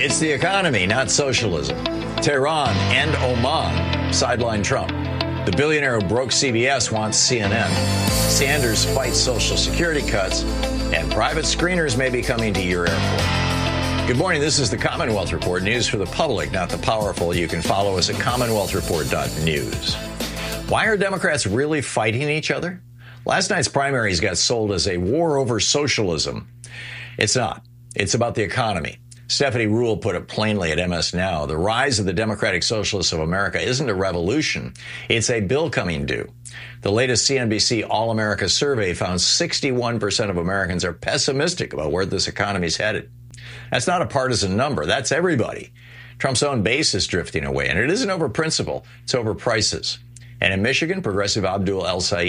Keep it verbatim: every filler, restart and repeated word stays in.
It's the economy, not socialism. Tehran and Oman sideline Trump. The billionaire who broke C B S wants C N N. Sanders fights Social Security cuts. And private screeners may be coming to your airport. Good morning. This is the Commonwealth Report. News for the public, not the powerful. You can follow us at commonwealth report dot news. Why are Democrats really fighting each other? Last night's primaries got sold as a war over socialism. It's not. It's about the economy. Stephanie Ruhle put it plainly at M S Now. The rise of the Democratic Socialists of America isn't a revolution. It's a bill coming due. The latest C N B C All-America survey found sixty-one percent of Americans are pessimistic about where this economy is headed. That's not a partisan number. That's everybody. Trump's own base is drifting away, and it isn't over principle. It's over prices. And in Michigan, Progressive Abdul El Sayed